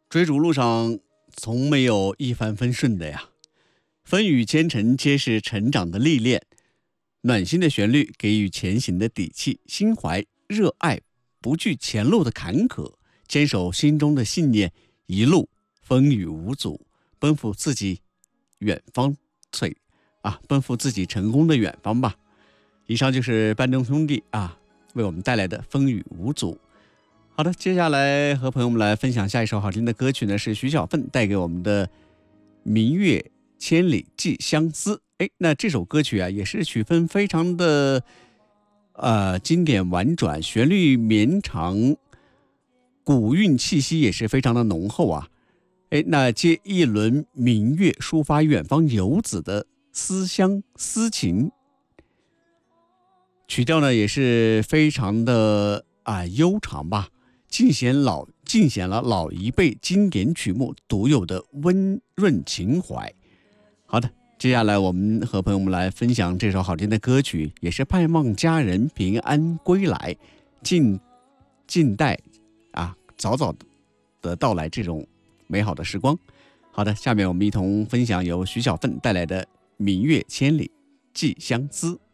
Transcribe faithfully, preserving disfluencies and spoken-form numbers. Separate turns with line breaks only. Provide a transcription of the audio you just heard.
追逐路上从没有一帆风顺的呀，风雨兼程皆是成长的历练。暖心的旋律给予前行的底气，心怀热爱，不惧前路的坎坷，坚守心中的信念，一路风雨无阻，奔赴自己远方最啊，奔赴自己成功的远方吧。以上就是半中兄弟啊为我们带来的风雨无阻。好的，接下来和朋友们来分享下一首好听的歌曲呢，是徐小凤带给我们的《明月千里寄相思》。哎，那这首歌曲啊，也是曲风非常的呃经典婉转，旋律绵长，古韵气息也是非常的浓厚啊。哎，那借一轮明月，抒发远方游子的思乡思情，曲调呢也是非常的啊悠长吧。尽显老尽显了老一辈经典曲目独有的温润情怀。好的，接下来我们和朋友们来分享这首好听的歌曲，也是盼望家人平安归来，静静待啊早早的到来这种美好的时光。好的，下面我们一同分享由徐小凤带来的《明月千里寄相思》。